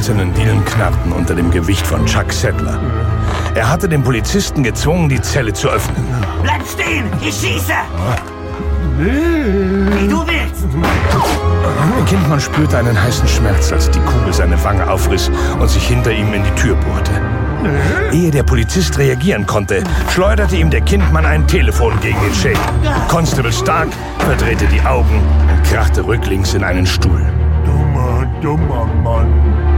eisernen Dielen knarrten unter dem Gewicht von Chuck Settler. Er hatte den Polizisten gezwungen, die Zelle zu öffnen. Bleib stehen! Ich schieße! Wie du willst! Kindmann spürte einen heißen Schmerz, als die Kugel seine Wange aufriss und sich hinter ihm in die Tür bohrte. Ehe der Polizist reagieren konnte, schleuderte ihm der Kindmann ein Telefon gegen den Schädel. Constable Stark verdrehte die Augen und krachte rücklings in einen Stuhl. Dummer Mann.